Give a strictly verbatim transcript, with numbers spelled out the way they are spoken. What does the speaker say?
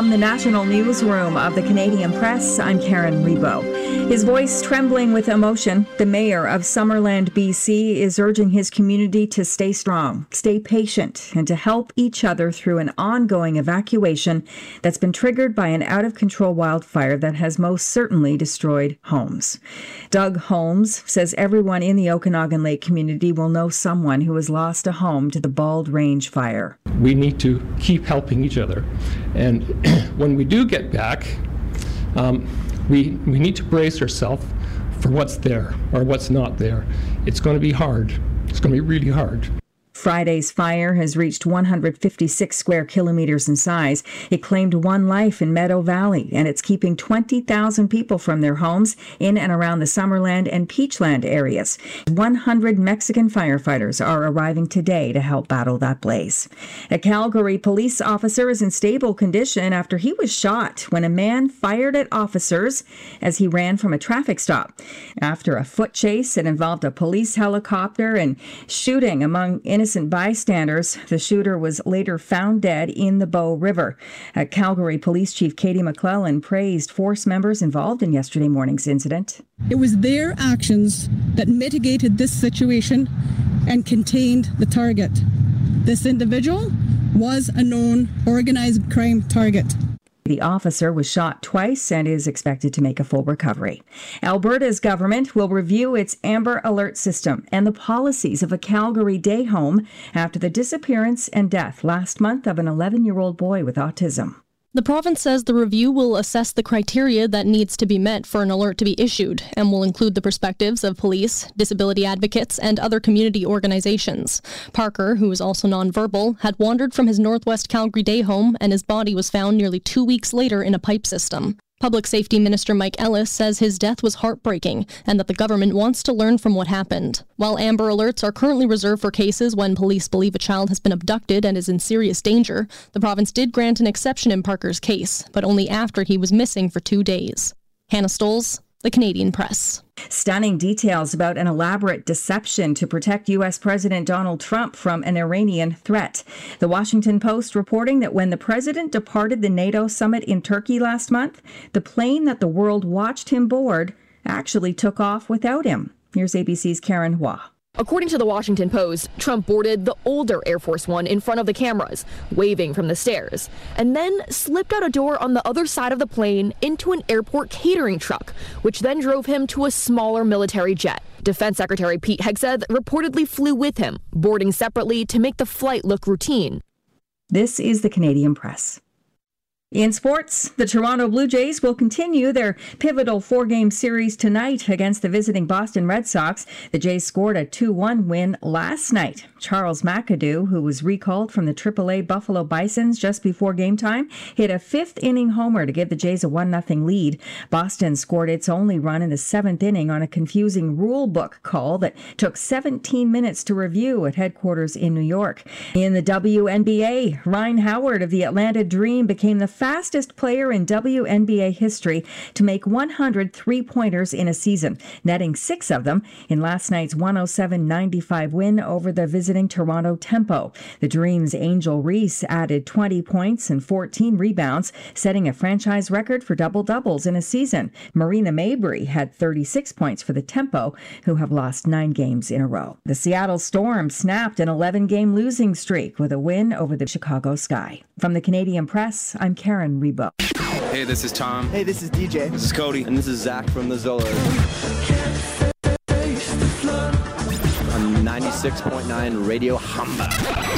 From the national newsroom of the Canadian Press, I'm Karen Rebo. His voice trembling with emotion, the mayor of Summerland, B C, is urging his community to stay strong, stay patient, and to help each other through an ongoing evacuation that's been triggered by an out-of-control wildfire that has most certainly destroyed homes. Doug Holmes says everyone in the Okanagan Lake community will know someone who has lost a home to the Bald Range fire. We need to keep helping each other. And when we do get back, um, we, we need to brace ourselves for what's there or what's not there. It's going to be hard. It's going to be really hard. Friday's fire has reached one hundred fifty-six square kilometers in size. It claimed one life in Meadow Valley, and it's keeping twenty thousand people from their homes in and around the Summerland and Peachland areas. one hundred Mexican firefighters are arriving today to help battle that blaze. A Calgary police officer is in stable condition after he was shot when a man fired at officers as he ran from a traffic stop. After a foot chase that involved a police helicopter and shooting among innocent bystanders, the shooter was later found dead in the Bow River. Uh, Calgary Police Chief Katie McClellan praised force members involved in yesterday morning's incident. It was their actions that mitigated this situation and contained the target. This individual was a known organized crime target. The officer was shot twice and is expected to make a full recovery. Alberta's government will review its Amber Alert system and the policies of a Calgary day home after the disappearance and death last month of an eleven-year-old boy with autism. The province says the review will assess the criteria that needs to be met for an alert to be issued and will include the perspectives of police, disability advocates, and other community organizations. Parker, who is also nonverbal, had wandered from his Northwest Calgary day home and his body was found nearly two weeks later in a pipe system. Public Safety Minister Mike Ellis says his death was heartbreaking and that the government wants to learn from what happened. While Amber Alerts are currently reserved for cases when police believe a child has been abducted and is in serious danger, the province did grant an exception in Parker's case, but only after he was missing for two days. Hannah Stoles, The Canadian Press. Stunning details about an elaborate deception to protect U S President Donald Trump from an Iranian threat. The Washington Post reporting that when the president departed the NATO summit in Turkey last month, the plane that the world watched him board actually took off without him. Here's A B C's Karen Hua. According to the Washington Post, Trump boarded the older Air Force One in front of the cameras, waving from the stairs, and then slipped out a door on the other side of the plane into an airport catering truck, which then drove him to a smaller military jet. Defense Secretary Pete Hegseth reportedly flew with him, boarding separately to make the flight look routine. This is the Canadian Press. In sports, the Toronto Blue Jays will continue their pivotal four-game series tonight against the visiting Boston Red Sox. The Jays scored a two one win last night. Charles McAdoo, who was recalled from the triple A Buffalo Bisons just before game time, hit a fifth-inning homer to give the Jays a one nothing lead. Boston scored its only run in the seventh inning on a confusing rule book call that took seventeen minutes to review at headquarters in New York. In the W N B A, Ryan Howard of the Atlanta Dream became the fastest player in W N B A history to make one hundred three-pointers in a season, netting six of them in last night's one oh seven ninety-five win over the visiting Toronto Tempo. The Dream's Angel Reese added twenty points and fourteen rebounds, setting a franchise record for double-doubles in a season. Marina Mabrey had thirty-six points for the Tempo, who have lost nine games in a row. The Seattle Storm snapped an eleven-game losing streak with a win over the Chicago Sky. From the Canadian Press, I'm Karen Rebo. Hey, this is Tom. Hey, this is D J. This is Cody. And this is Zach from the Zollers. On ninety-six point nine Radio Hamba.